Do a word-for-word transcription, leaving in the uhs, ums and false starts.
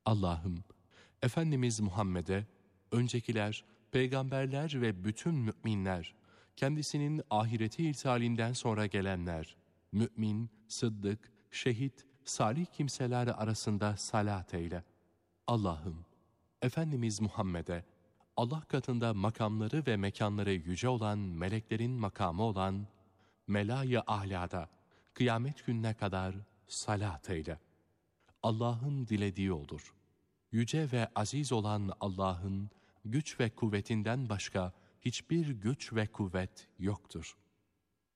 Allah'ım, Efendimiz Muhammed'e, öncekiler, peygamberler ve bütün müminler, kendisinin ahireti irtalinden sonra gelenler, mümin, sıddık, şehit, salih kimseler arasında salat eyle. Allah'ım, Efendimiz Muhammed'e, Allah katında makamları ve mekanları yüce olan meleklerin makamı olan Mela-i Ahlâ'da kıyamet gününe kadar salat eyle. Allah'ın dilediği olur. Yüce ve aziz olan Allah'ın güç ve kuvvetinden başka hiçbir güç ve kuvvet yoktur.